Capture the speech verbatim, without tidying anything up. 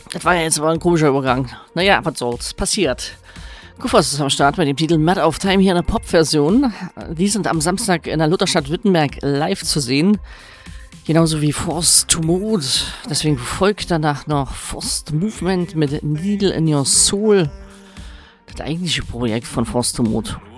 Das war ja jetzt aber ein komischer Übergang. Naja, was soll's. Passiert. Kuffers ist am Start mit dem Titel Mad of Time hier in der Pop-Version. Die sind am Samstag in der Lutherstadt Wittenberg live zu sehen. Genauso wie Forced to Mode. Deswegen folgt danach noch Forced Movement mit Needle in Your Soul. Das eigentliche Projekt von Forced to Mode.